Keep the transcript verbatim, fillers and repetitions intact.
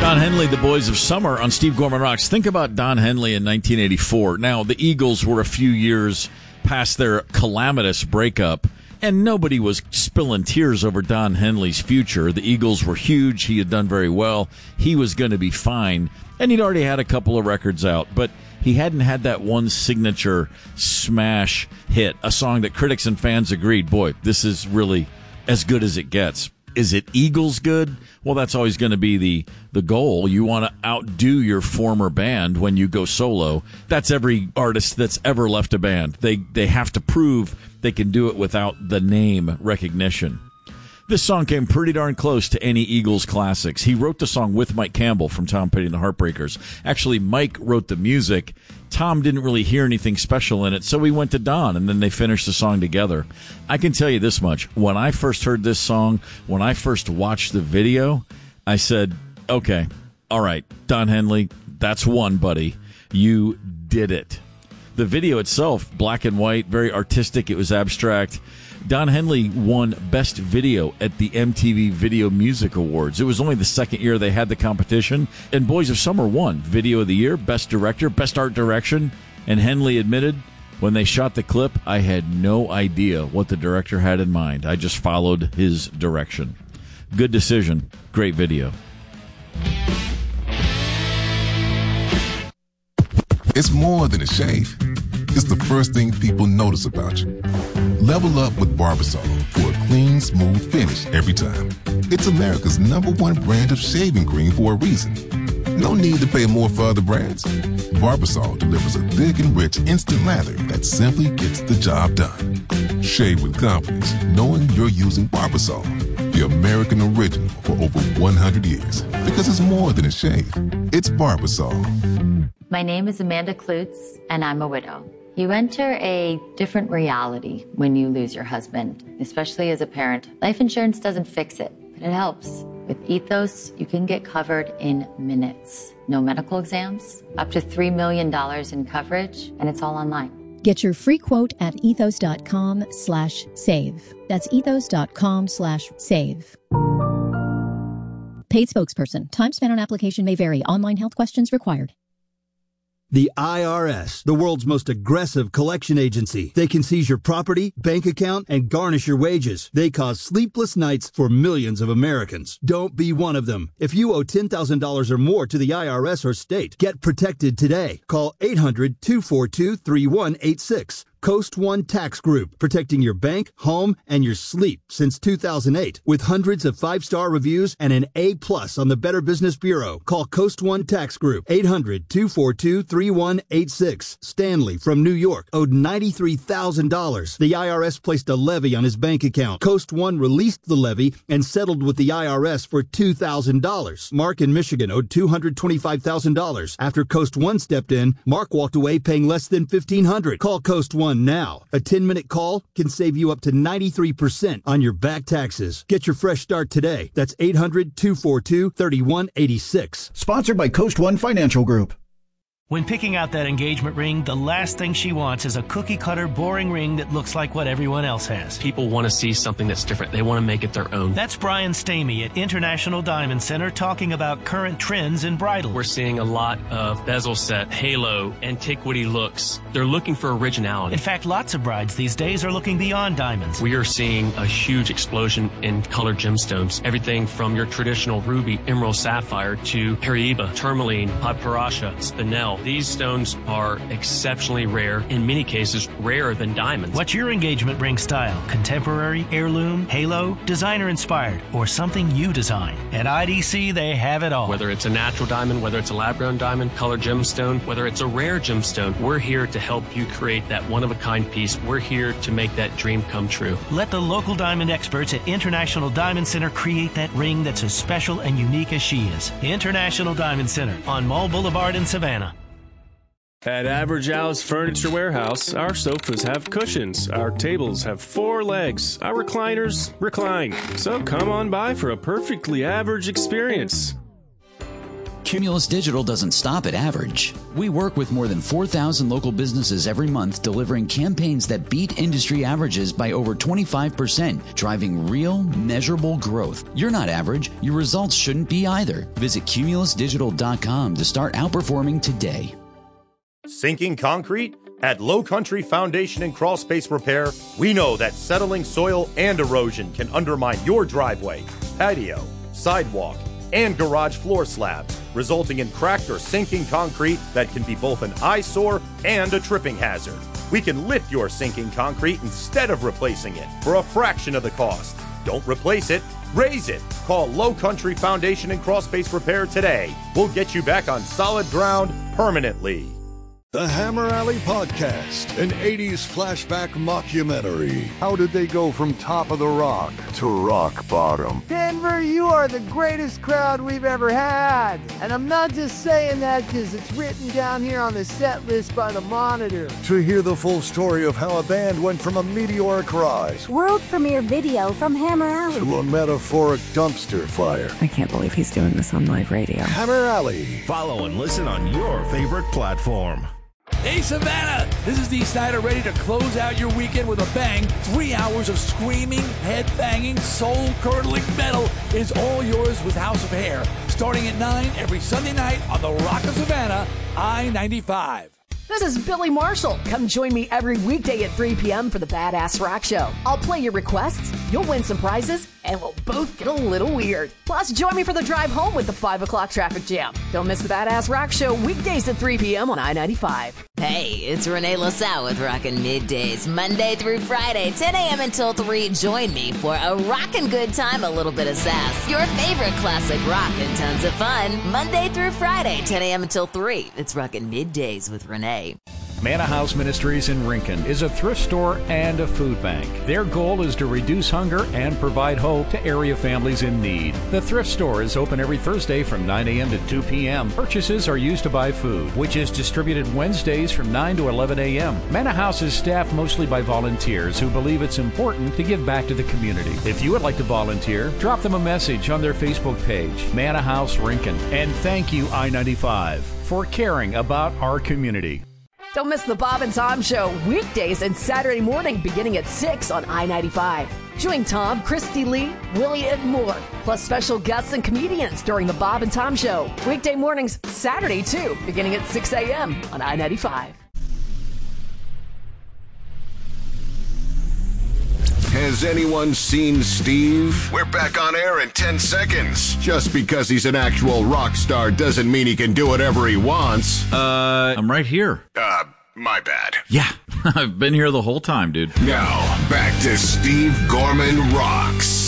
Don Henley, the Boys of Summer on Steve Gorman Rocks. Think about Don Henley in nineteen eighty-four. Now, the Eagles were a few years past their calamitous breakup, and nobody was spilling tears over Don Henley's future. The Eagles were huge. He had done very well. He was going to be fine, and he'd already had a couple of records out, but he hadn't had that one signature smash hit, a song that critics and fans agreed, boy, this is really as good as it gets. Is it Eagles good? Well, that's always going to be the, the goal. You want to outdo your former band when you go solo. That's every artist that's ever left a band. They they have to prove they can do it without the name recognition. This song came pretty darn close to any Eagles classics. He wrote the song with Mike Campbell from Tom Petty and the Heartbreakers. Actually, Mike wrote the music. Tom didn't really hear anything special in it, so he went to Don, and then they finished the song together. I can tell you this much. When I first heard this song, when I first watched the video, I said, okay, all right, Don Henley, that's one, buddy. You did it. The video itself, black and white, very artistic. It was abstract. Don Henley won Best Video at the M T V Video Music Awards. It was only the second year they had the competition, and Boys of Summer won Video of the Year, Best Director, Best Art Direction, and Henley admitted, when they shot the clip, I had no idea what the director had in mind. I just followed his direction. Good decision. Great video. It's more than a shave. It's the first thing people notice about you. Level up with Barbasol for a clean, smooth finish every time. It's America's number one brand of shaving cream for a reason. No need to pay more for other brands. Barbasol delivers a thick and rich instant lather that simply gets the job done. Shave with confidence, knowing you're using Barbasol, the American original for over one hundred years. Because it's more than a shave. It's Barbasol. My name is Amanda Klutz, and I'm a widow. You enter a different reality when you lose your husband, especially as a parent. Life insurance doesn't fix it, but it helps. With Ethos, you can get covered in minutes. No medical exams, up to three million dollars in coverage, and it's all online. Get your free quote at ethos.com slash save. That's ethos.com slash save. Paid spokesperson. Time spent on application may vary. Online health questions required. The I R S, the world's most aggressive collection agency. They can seize your property, bank account, and garnish your wages. They cause sleepless nights for millions of Americans. Don't be one of them. If you owe ten thousand dollars or more to the I R S or state, get protected today. Call eight hundred, two four two, three one eight six. Coast One Tax Group, protecting your bank, home, and your sleep since two thousand eight. With hundreds of five-star reviews and an A plus on the Better Business Bureau. Call Coast One Tax Group, eight hundred, two four two, three one eight six. Stanley from New York owed ninety-three thousand dollars. The I R S placed a levy on his bank account. Coast One released the levy and settled with the I R S for two thousand dollars. Mark in Michigan owed two hundred twenty-five thousand dollars. After Coast One stepped in, Mark walked away paying less than fifteen hundred dollars. Call Coast One now. A ten-minute call can save you up to ninety-three percent on your back taxes. Get your fresh start today. That's eight hundred, two four two, three one eight six. Sponsored by Coast One Financial Group. When picking out that engagement ring, the last thing she wants is a cookie-cutter, boring ring that looks like what everyone else has. People want to see something that's different. They want to make it their own. That's Brian Stamey at International Diamond Center talking about current trends in bridal. We're seeing a lot of bezel set, halo, antiquity looks. They're looking for originality. In fact, lots of brides these days are looking beyond diamonds. We are seeing a huge explosion in colored gemstones. Everything from your traditional ruby, emerald, sapphire to Paraiba, tourmaline, papyrusha, spinel. These stones are exceptionally rare, in many cases rarer than diamonds. What's your engagement ring style? Contemporary, heirloom, halo, designer inspired, or something you design? At I D C, they have it all. Whether it's a natural diamond, whether it's a lab-grown diamond, colored gemstone, whether it's a rare gemstone, we're here to help you create that one-of-a-kind piece. We're here to make that dream come true. Let the local diamond experts at International Diamond Center create that ring that's as special and unique as she is. International Diamond Center on Mall Boulevard in Savannah. At Average Al's Furniture Warehouse, our sofas have cushions, our tables have four legs, our recliners recline. So come on by for a perfectly average experience. Cumulus Digital doesn't stop at average. We work with more than four thousand local businesses every month, delivering campaigns that beat industry averages by over twenty-five percent, driving real, measurable growth. You're not average. Your results shouldn't be either. Visit cumulus digital dot com to start outperforming today. Sinking concrete? At Low Country Foundation and Crawl Space Repair, we know that settling soil and erosion can undermine your driveway, patio, sidewalk, and garage floor slabs, resulting in cracked or sinking concrete that can be both an eyesore and a tripping hazard. We can lift your sinking concrete instead of replacing it for a fraction of the cost. Don't replace it, raise it. Call Low Country Foundation and Crawl Space Repair today. We'll get you back on solid ground permanently. The Hammer Alley Podcast, an eighties flashback mockumentary. How did they go from top of the rock to rock bottom? Denver, you are the greatest crowd we've ever had. And I'm not just saying that because it's written down here on the set list by the Monitor. To hear the full story of how a band went from a meteoric rise, world premiere video from Hammer Alley, to a metaphoric dumpster fire. I can't believe he's doing this on live radio. Hammer Alley. Follow and listen on your favorite platform. Hey, Savannah! This is Dee Snider, ready to close out your weekend with a bang. Three hours of screaming, head-banging, soul-curdling metal is all yours with House of Hair. Starting at nine every Sunday night on the Rock of Savannah, I ninety-five. This is Billy Marshall. Come join me every weekday at three p.m. for the Badass Rock Show. I'll play your requests, you'll win some prizes, and we'll both get a little weird. Plus, join me for the drive home with the five o'clock traffic jam. Don't miss the Badass Rock Show weekdays at three p.m. on I ninety-five. Hey, it's Renee LaSalle with Rockin' Middays, Monday through Friday, ten a.m. until three. Join me for a rockin' good time, a little bit of sass. Your favorite classic rock and tons of fun. Monday through Friday, ten a.m. until three. It's Rockin' Middays with Renee. Manna House Ministries in Rincon is a thrift store and a food bank. Their goal is to reduce hunger and provide hope to area families in need. The thrift store is open every Thursday from nine a.m. to two p.m. Purchases are used to buy food, which is distributed Wednesdays from nine to eleven a.m. Manna House is staffed mostly by volunteers who believe it's important to give back to the community. If you would like to volunteer, drop them a message on their Facebook page, Manna House Rincon. And thank you, I ninety-five, for caring about our community. Don't miss the Bob and Tom Show weekdays and Saturday morning beginning at six on I ninety-five. Join Tom, Christy Lee, Willie, and more, plus special guests and comedians during the Bob and Tom Show. Weekday mornings, Saturday too, beginning at six a.m. on I ninety-five. Has anyone seen Steve? We're back on air in ten seconds. Just because he's an actual rock star doesn't mean he can do whatever he wants. Uh, I'm right here. Uh, my bad. Yeah, I've been here the whole time, dude. Now, back to Steve Gorman Rocks.